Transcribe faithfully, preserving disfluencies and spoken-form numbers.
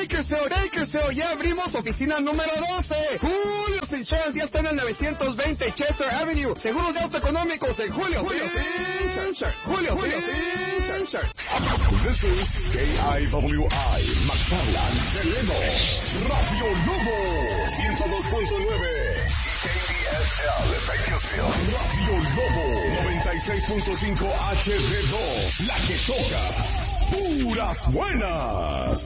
que seo, ¡ey, que seo! Ya abrimos oficina número doce. Julio's Insurance ya está en el novecientos veinte Chester Avenue. Seguros de auto económicos en Julio's Insurance. Julio's Insurance. This is K I W I, McFarland, Delano, Radio Lobo, ciento dos punto nueve. K D S L, Radio Lobo, noventa y seis punto cinco H D dos, la que toca. Puras buenas.